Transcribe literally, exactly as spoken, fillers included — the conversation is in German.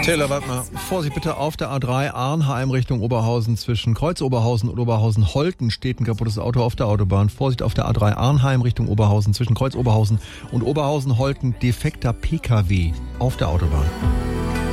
Taylor, warte mal. Vorsicht bitte, auf der A drei Arnheim Richtung Oberhausen. Zwischen Kreuz Oberhausen und Oberhausen-Holten steht ein kaputtes Auto auf der Autobahn. Vorsicht auf der A drei Arnheim Richtung Oberhausen. Zwischen Kreuz Oberhausen und Oberhausen-Holten defekter P K W auf der Autobahn.